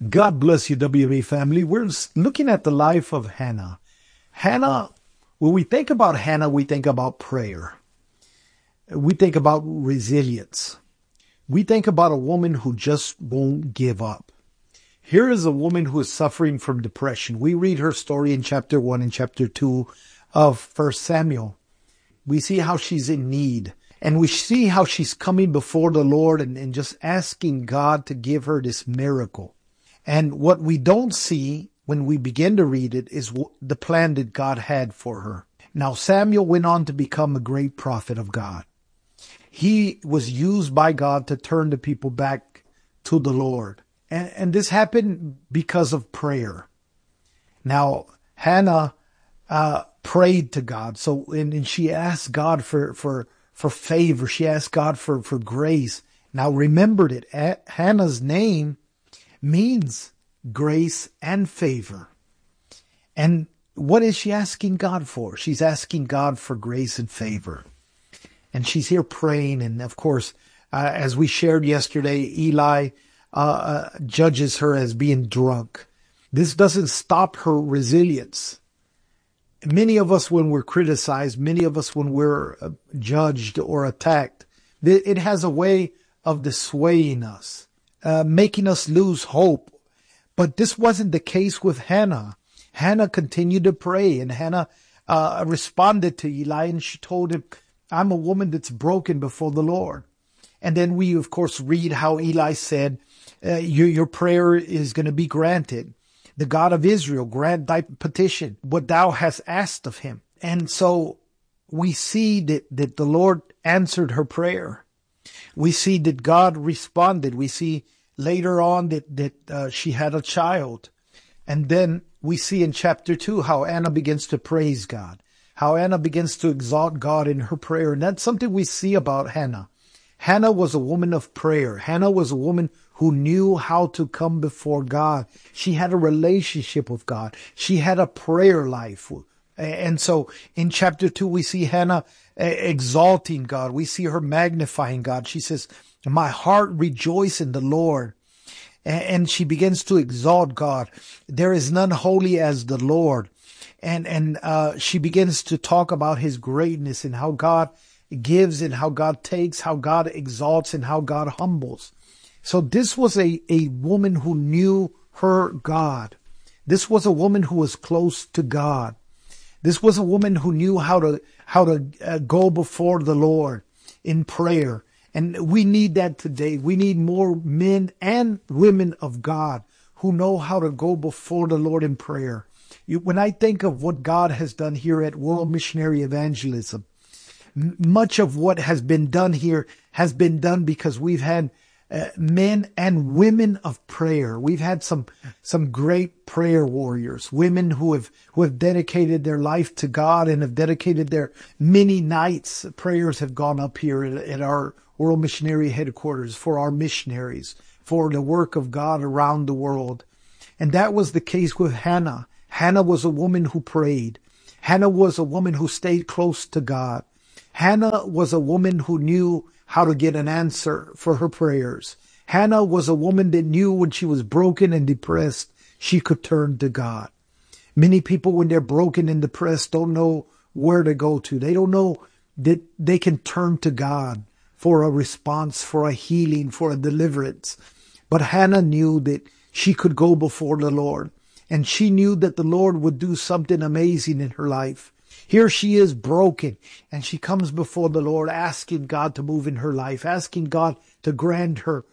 God bless you, WMA family. We're looking at the life of Hannah. Hannah, when we think about Hannah, we think about prayer. We think about resilience. We think about a woman who just won't give up. Here is a woman who is suffering from depression. We read her story in chapter 1 and chapter 2 of 1 Samuel. We see how she's in need. And we see how she's coming before the Lord and just asking God to give her this miracle. And what we don't see when we begin to read it is the plan that God had for her. Now, Samuel went on to become a great prophet of God. He was used by God to turn the people back to the Lord. And this happened because of prayer. Now, Hannah prayed to God. And she asked God for favor. She asked God for grace. Now, remember that Hannah's name means grace and favor. And what is she asking God for? She's asking God for grace and favor. And she's here praying. And of course, as we shared yesterday, Eli judges her as being drunk. This doesn't stop her resilience. Many of us, when we're criticized, many of us, when we're judged or attacked, it has a way of dissuading us, making us lose hope. But this wasn't the case with Hannah. Hannah continued to pray, and Hannah responded to Eli, and she told him, I'm a woman that's broken before the Lord. And then we, of course, read how Eli said, your prayer is going to be granted. The God of Israel, grant thy petition, what thou hast asked of him. And so we see that the Lord answered her prayer. We see that God responded. We see later on that she had a child. And then we see in chapter 2 how Anna begins to praise God, how Anna begins to exalt God in her prayer. And that's something we see about Hannah. Hannah was a woman of prayer. Hannah was a woman who knew how to come before God. She had a relationship with God. She had a prayer life. And so in chapter 2, we see Hannah exalting God. We see her magnifying God. She says, my heart rejoices in the Lord. And she begins to exalt God. There is none holy as the Lord. And she begins to talk about his greatness and how God gives and how God takes, how God exalts and how God humbles. So this was a woman who knew her God. This was a woman who was close to God. This was a woman who knew how to go before the Lord in prayer. And we need that today. We need more men and women of God who know how to go before the Lord in prayer. When I think of what God has done here at World Missionary Evangelism, much of what has been done here has been done because we've had men and women of prayer. We've had some great prayer warriors, women who have dedicated their life to God and have dedicated their many nights. Prayers have gone up here at our World Missionary Headquarters for our missionaries, for the work of God around the world. And that was the case with Hannah. Hannah was a woman who prayed. Hannah was a woman who stayed close to God. Hannah was a woman who knew how to get an answer for her prayers. Hannah was a woman that knew when she was broken and depressed, she could turn to God. Many people, when they're broken and depressed, don't know where to go to. They don't know that they can turn to God for a response, for a healing, for a deliverance. But Hannah knew that she could go before the Lord, and she knew that the Lord would do something amazing in her life. Here she is broken, and she comes before the Lord asking God to move in her life, asking God to grant her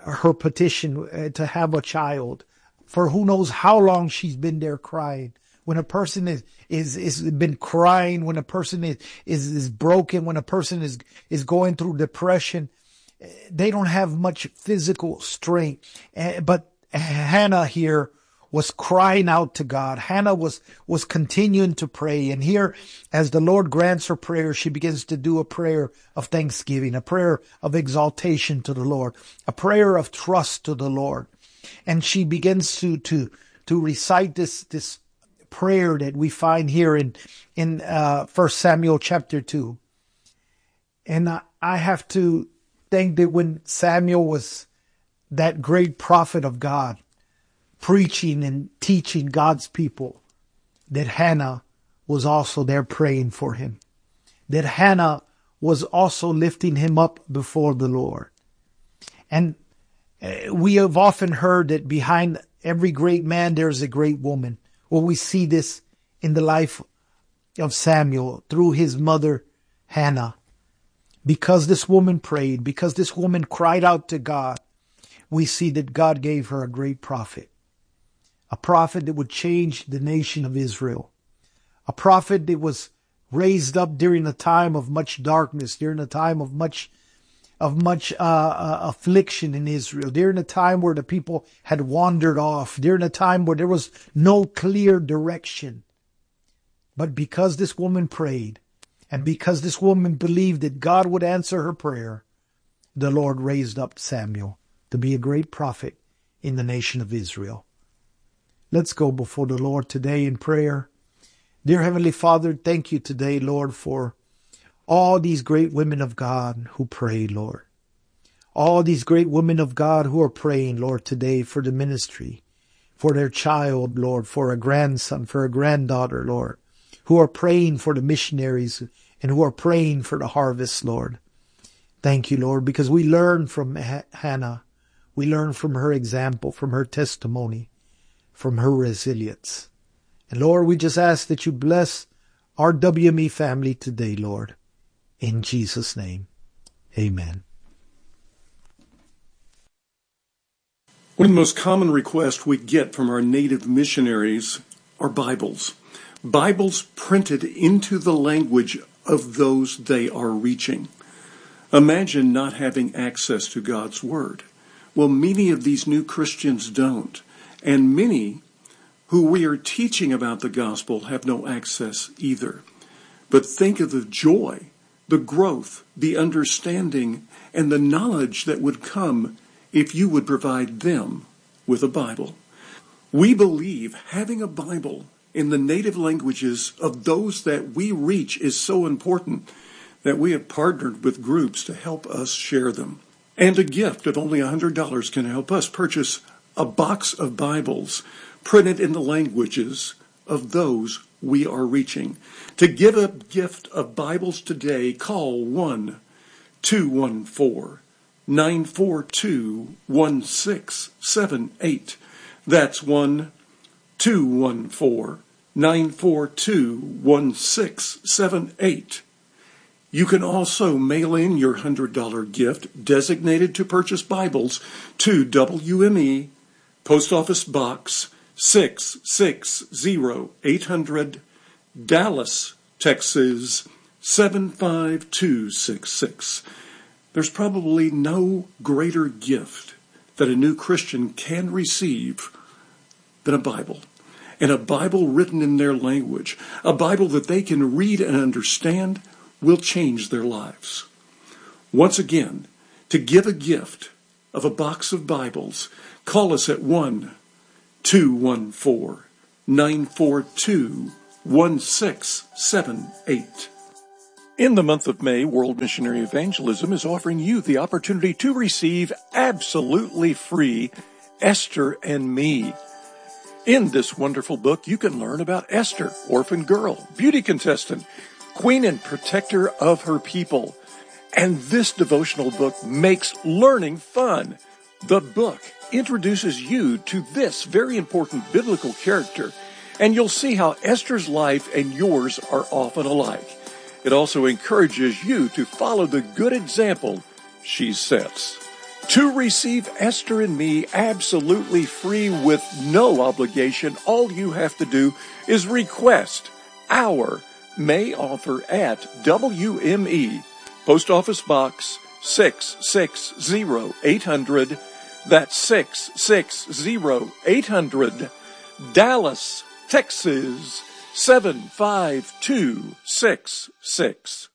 petition to have a child. For who knows how long she's been there crying. When a person is been crying, when a person is broken, when a person is going through depression, they don't have much physical strength. But Hannah here was crying out to God. Hannah was continuing to pray. And here, as the Lord grants her prayer, she begins to do a prayer of thanksgiving, a prayer of exaltation to the Lord, a prayer of trust to the Lord. And she begins to recite this prayer that we find here in 1 Samuel chapter 2. And I have to think that when Samuel was that great prophet of God, preaching and teaching God's people, that Hannah was also there praying for him. That Hannah was also lifting him up before the Lord. And we have often heard that behind every great man there is a great woman. Well, we see this in the life of Samuel through his mother Hannah. Because this woman prayed, because this woman cried out to God, we see that God gave her a great prophet. A prophet that would change the nation of Israel. A prophet that was raised up during a time of much darkness, during a time of much affliction in Israel, during a time where the people had wandered off, during a time where there was no clear direction. But because this woman prayed, and because this woman believed that God would answer her prayer, the Lord raised up Samuel to be a great prophet in the nation of Israel. Let's go before the Lord today in prayer. Dear Heavenly Father, thank you today, Lord, for all these great women of God who pray, Lord. All these great women of God who are praying, Lord, today for the ministry, for their child, Lord, for a grandson, for a granddaughter, Lord, who are praying for the missionaries and who are praying for the harvest, Lord. Thank you, Lord, because we learn from Hannah. We learn from her example, from her testimony, from her resilience. And Lord, we just ask that you bless our WME family today, Lord. In Jesus' name, amen. One of the most common requests we get from our native missionaries are Bibles. Bibles printed into the language of those they are reaching. Imagine not having access to God's Word. Well, many of these new Christians don't. And many who we are teaching about the gospel have no access either. But think of the joy, the growth, the understanding, and the knowledge that would come if you would provide them with a Bible. We believe having a Bible in the native languages of those that we reach is so important that we have partnered with groups to help us share them. And a gift of only $100 can help us purchase a box of Bibles printed in the languages of those we are reaching. To give a gift of Bibles today, call 1-214-942-1678. That's 1-214-942-1678. You can also mail in your $100 gift designated to purchase Bibles to WME, Post Office Box 660-800, Dallas, Texas 75266. There's probably no greater gift that a new Christian can receive than a Bible. And a Bible written in their language, a Bible that they can read and understand, will change their lives. Once again, to give a gift of a box of Bibles, call us at 1-214-942-1678. In the month of May, World Missionary Evangelism is offering you the opportunity to receive absolutely free Esther and Me. In this wonderful book, you can learn about Esther, orphan girl, beauty contestant, queen and protector of her people. And this devotional book makes learning fun. The book introduces you to this very important biblical character, and you'll see how Esther's life and yours are often alike. It also encourages you to follow the good example she sets. To receive Esther and Me absolutely free with no obligation, all you have to do is request our May offer at WME, Post Office Box 660-800. That's 660-800, Dallas, Texas 75266.